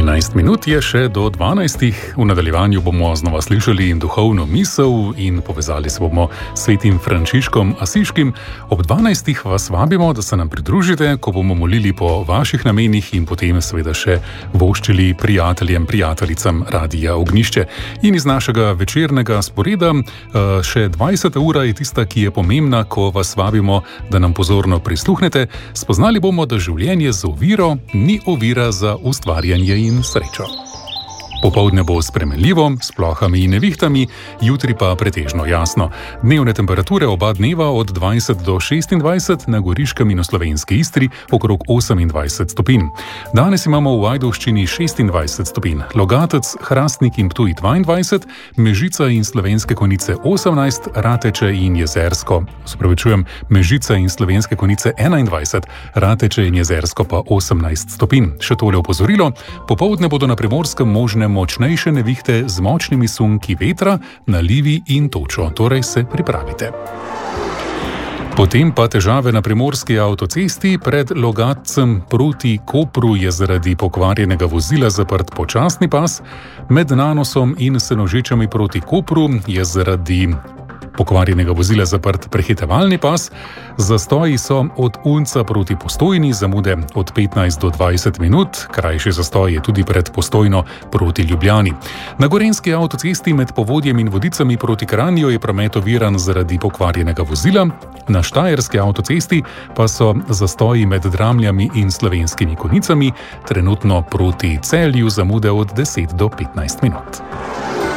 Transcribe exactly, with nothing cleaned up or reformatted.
enajst minut je še do dvanajstih. V nadaljevanju bomo znova slišali duhovno misel in povezali se bomo s svetim Frančiškom Asiškim. Ob dvanajstih vas vabimo, da se nam pridružite, ko bomo molili po vaših namenih in potem seveda še voščili prijateljem, prijateljicam Radia Ognjišče. In iz našega večernega sporeda še dvajseta ura je tista, ki je pomembna, ko vas vabimo, da nam pozorno prisluhnete. Spoznali bomo, da življenje z oviro ni ovira za ustvarjanje in srečo. Popoldne bo spremenljivo, s plohami in nevihtami, jutri pa pretežno jasno. Dnevne temperature oba dneva od dvajset do šestindvajset, na Goriškem in v slovenski Istri okrog osemindvajset stopinj. Danes imamo v Ajdovščini šestindvajset stopinj, Logatec, Hrastnik in Ptuj dvaindvajset, Mežica in Slovenske Konjice osemnajst, Rateče in Jezersko, spravičujem, Mežica in Slovenske Konjice enaindvajset, Rateče in Jezersko pa osemnajst stopinj. Še tole opozorilo, popoldne bodo na Primorskem možne močnejše nevihte z močnimi sunki vetra, nalivi in točo, torej se pripravite. Potem pa težave na primorski avtocesti. Pred Logatcem proti Kopru je zaradi pokvarjenega vozila zaprt počasni pas, med Nanosom in Senožečami proti Kopru je zaradi pokvarjenega vozila zaprt prehitevalni pas. Zastoji so od Unca proti Postojni, zamude od petnajst do dvajset minut, krajši zastoj je tudi pred Postojno proti Ljubljani. Na gorenjski avtocesti med Povodjem in Vodicami proti Kranju je promet oviran zaradi pokvarjenega vozila, na štajerski avtocesti pa so zastoji med Dramljami in Slovenskimi Konjicami, trenutno proti Celju zamude od deset do petnajst minut.